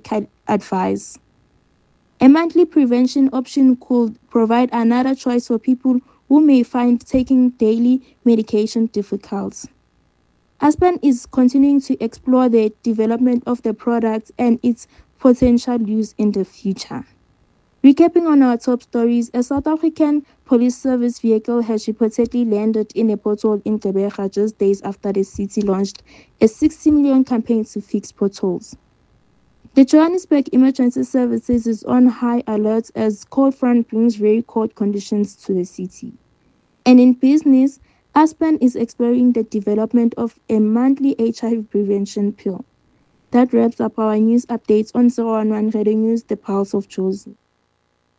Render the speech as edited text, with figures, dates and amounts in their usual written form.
medical advice. A monthly prevention option could provide another choice for people who may find taking daily medication difficult. Aspen is continuing to explore the development of the product and its potential use in the future. Recapping on our top stories, a South African police service vehicle has reportedly landed in a pothole in Gqeberha just days after the city launched a 60 million campaign to fix potholes. The Johannesburg Emergency Services is on high alert as cold front brings very cold conditions to the city. And in business, Aspen is exploring the development of a monthly HIV prevention pill. That wraps up our news updates on 011 Radio News, the Pulse of Jozi.